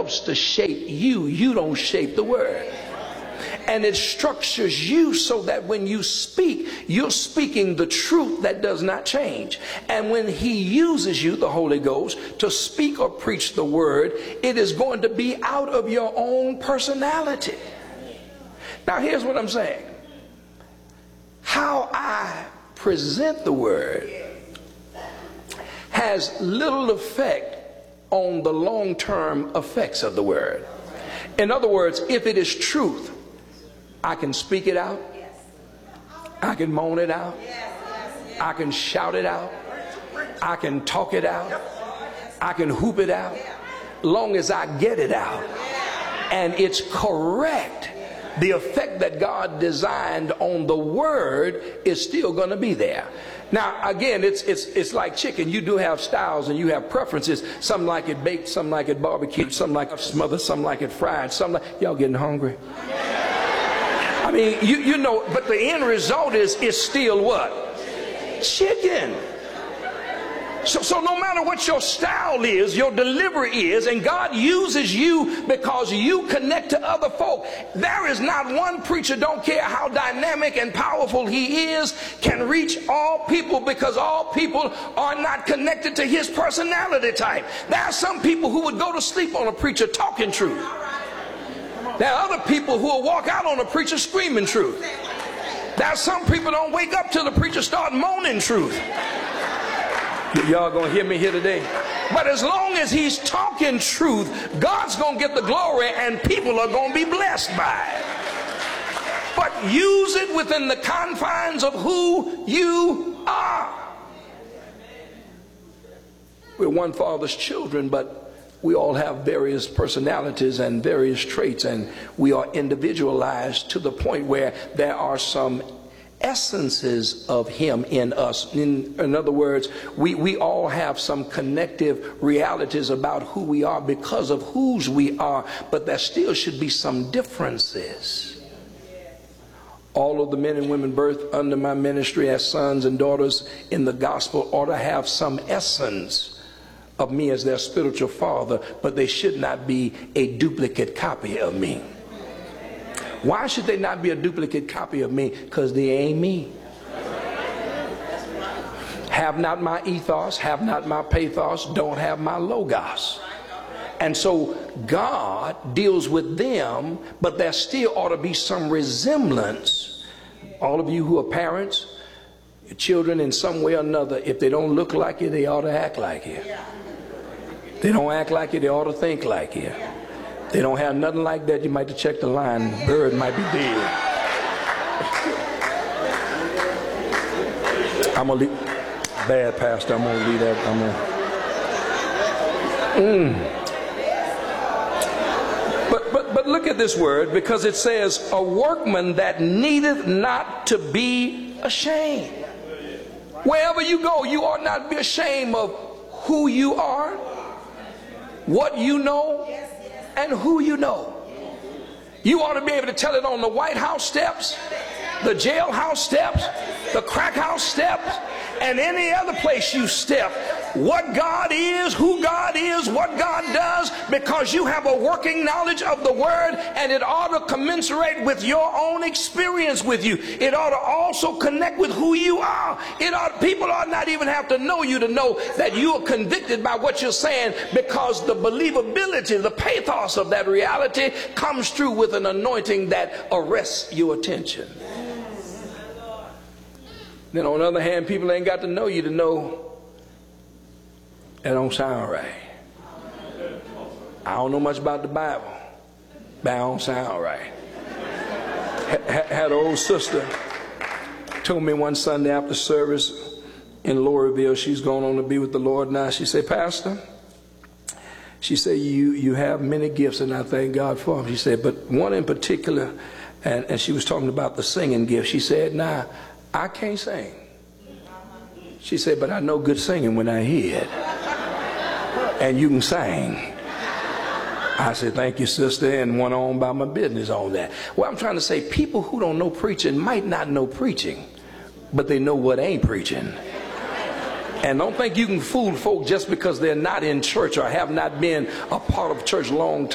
helps to shape you. You don't shape the word. And it structures you so that when you speak, you're speaking the truth that does not change. And when he uses you, the Holy Ghost, to speak or preach the word, it is going to be out of your own personality. Now here's what I'm saying. How I present the word has little effect on the long-term effects of the word. In other words, if it is truth, I can speak it out. I can moan it out. I can shout it out. I can talk it out. I can hoop it out. Long as I get it out and it's correct, the effect that God designed on the word is still going to be there. Now again, it's like chicken. You do have styles and you have preferences. Some like it baked, some like it barbecued, some like it smothered, some like it fried, some like... Y'all getting hungry? I mean, you know, but the end result is still what? Chicken. So no matter what your style is, your delivery is, and God uses you because you connect to other folk. There is not one preacher, don't care how dynamic and powerful he is, can reach all people, because all people are not connected to his personality type. There are some people who would go to sleep on a preacher talking truth. There are other people who will walk out on a preacher screaming truth. There are some people don't wake up till the preacher start moaning truth. Y'all gonna hear me here today? But as long as he's talking truth, God's gonna get the glory and people are gonna be blessed by it. But use it within the confines of who you are. We're one Father's children, but we all have various personalities and various traits, and we are individualized to the point where there are some essences of him in us. In other words, we all have some connective realities about who we are because of whose we are, but there still should be some differences. All of the men and women birthed under my ministry as sons and daughters in the gospel ought to have some essence of me as their spiritual father, but they should not be a duplicate copy of me. Why should they not be a duplicate copy of me? Because they ain't me. Have not my ethos, have not my pathos, don't have my logos. And so God deals with them, but there still ought to be some resemblance. All of you who are parents, your children in some way or another, if they don't look like you, they ought to act like you. They don't act like you, they ought to think like you. They don't have nothing like that, you might have to check the line. The bird might be dead. I'm gonna leave. Bad pastor, I'm gonna leave that. But look at this word, because it says a workman that needeth not to be ashamed. Wherever you go, you ought not be ashamed of who you are, what you know, and who you know. You ought to be able to tell it on the White House steps, the jailhouse steps, the crack house steps, and any other place you step, what God is, who God is, what God does, because you have a working knowledge of the word, and it ought to commensurate with your own experience with you. It ought to also connect with who you are. People ought not even have to know you to know that you are convicted by what you're saying, because the believability, the pathos of that reality comes through with an anointing that arrests your attention. Then on the other hand, people ain't got to know you to know that don't sound right. I don't know much about the Bible, but I don't sound right. Had an old sister told me one Sunday after service in Loreville, she's going on to be with the Lord now. She said, Pastor, she said, you have many gifts, and I thank God for them. She said, but one in particular, and she was talking about the singing gift. She said, nah, I can't sing. She said, but I know good singing when I hear it. And you can sing. I said, thank you, sister, and went on by my business on that. Well, I'm trying to say, people who don't know preaching might not know preaching, but they know what ain't preaching. And don't think you can fool folk just because they're not in church or have not been a part of church long time.